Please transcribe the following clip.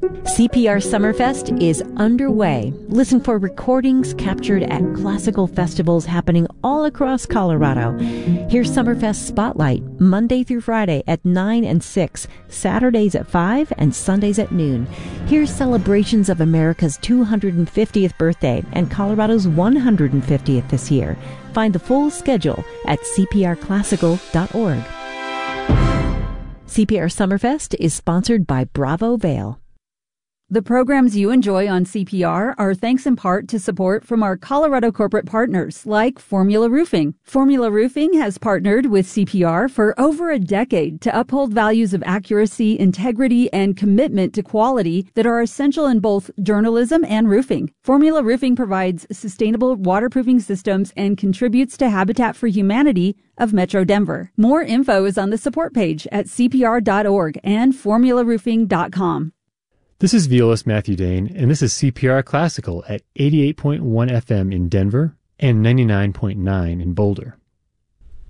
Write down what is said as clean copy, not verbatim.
CPR Summerfest is underway. Listen for recordings captured at classical festivals happening all across Colorado. Hear Summerfest Spotlight Monday through Friday at 9 and 6, Saturdays at 5, and Sundays at noon. Hear celebrations of America's 250th birthday and Colorado's 150th this year. Find the full schedule at cprclassical.org. CPR Summerfest is sponsored by Bravo Vail. The programs you enjoy on CPR are thanks in part to support from our Colorado corporate partners like Formula Roofing. Formula Roofing has partnered with CPR for over a decade to uphold values of accuracy, integrity, and commitment to quality that are essential in both journalism and roofing. Formula Roofing provides sustainable waterproofing systems and contributes to Habitat for Humanity of Metro Denver. More info is on the support page at cpr.org and formularoofing.com. This is violist Matthew Dane, and this is CPR Classical at 88.1 FM in Denver and 99.9 in Boulder.